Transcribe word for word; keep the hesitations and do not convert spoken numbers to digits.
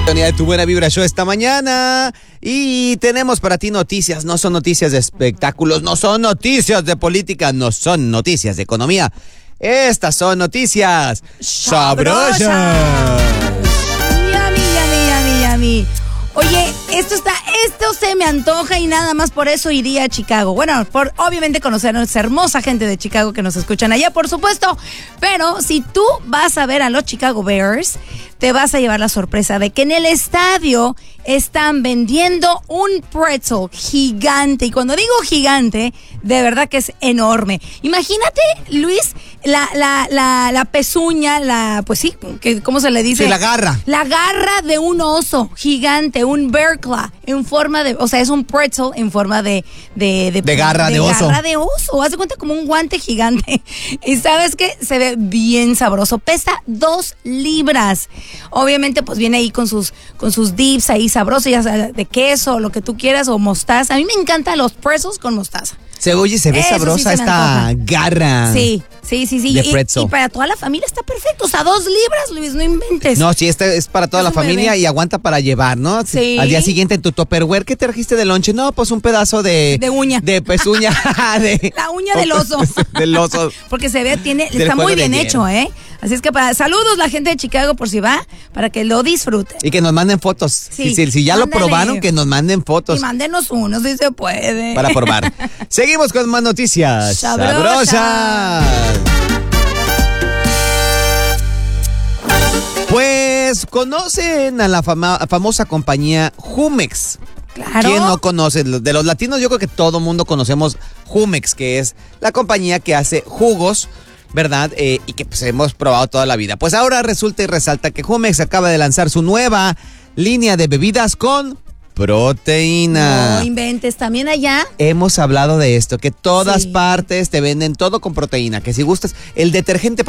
De tu buena vibra show esta mañana y tenemos para ti noticias. No son noticias de espectáculos, no son noticias de política, no son noticias de economía. Estas son noticias sabrosas. Yami, yami, yami, yami. Oye, esto está, esto se me antoja y nada más por eso iría a Chicago. Bueno, por obviamente conocer a esa hermosa gente de Chicago que nos escuchan allá, por supuesto. Pero si tú vas a ver a los Chicago Bears, te vas a llevar la sorpresa de que en el estadio están vendiendo un pretzel gigante. Y cuando digo gigante, de verdad que es enorme. Imagínate, Luis, la, la, la, la pezuña, la, pues sí, que, ¿cómo se le dice? Sí, la garra. La garra de un oso gigante, un bear claw, en forma de, o sea, es un pretzel en forma de... De, de, de garra de, de oso. garra de oso, haz de cuenta como un guante gigante. Y ¿sabes qué? Se ve bien sabroso. Pesa dos libras. Obviamente, pues viene ahí con sus, con sus dips ahí sabrosos, ya sea de queso, lo que tú quieras, o mostaza. A mí me encantan los pretzels con mostaza. Se oye, se ve Eso sabrosa sí se esta garra. Sí, sí, sí, sí. De Y, pretzel. y para toda la familia está perfecto. O sea, dos libras, Luis, no inventes. No, sí, este es para toda Es la un familia bebé. y aguanta para llevar, ¿no? Sí. Al día siguiente en tu Tupperware, ¿qué te trajiste de lonche? No, pues un pedazo de... De uña. De pezuña. de, La uña del oso. del oso. Porque se ve, tiene, Del está juego muy de bien ayer. hecho, ¿eh? Así es que para saludos la gente de Chicago por si va, para que lo disfruten. Y que nos manden fotos. Sí, si, si, si ya mándale. lo probaron, que nos manden fotos Y mándenos uno, si se puede. para probar. Seguimos con más noticias Sabrosas. sabrosas. Pues conocen a la fama- famosa compañía Jumex. Claro. ¿Quién no conoce? De los latinos yo creo que todo mundo conocemos Jumex, que es la compañía que hace jugos, ¿verdad? Eh, y que pues hemos probado toda la vida. Pues ahora resulta y resalta que Jumex acaba de lanzar su nueva línea de bebidas con proteína. No inventes, también allá. Hemos hablado de esto, que todas Sí. partes te venden todo con proteína, que si gustas, el detergente